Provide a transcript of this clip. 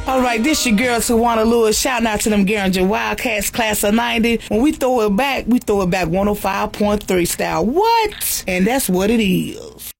All right, this your girl Tawana Lewis. Shouting out to them Garinger Wildcats class of 90. When we throw it back 105.3 style. What? And that's what it is.